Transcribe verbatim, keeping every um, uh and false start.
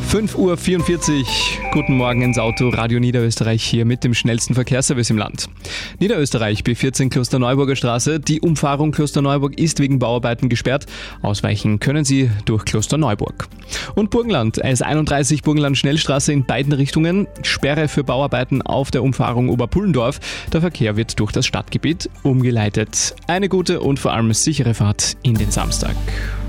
fünf Uhr vierundvierzig, guten Morgen ins Auto, Radio Niederösterreich hier mit dem schnellsten Verkehrsservice im Land. Niederösterreich, B vierzehn Klosterneuburger Straße. Die Umfahrung Klosterneuburg ist wegen Bauarbeiten gesperrt. Ausweichen können Sie durch Klosterneuburg. Und Burgenland, S einunddreißig Burgenland Schnellstraße in beiden Richtungen. Sperre für Bauarbeiten auf der Umfahrung Oberpullendorf. Der Verkehr wird durch das Stadtgebiet umgeleitet. Eine gute und vor allem sichere Fahrt in den Samstag.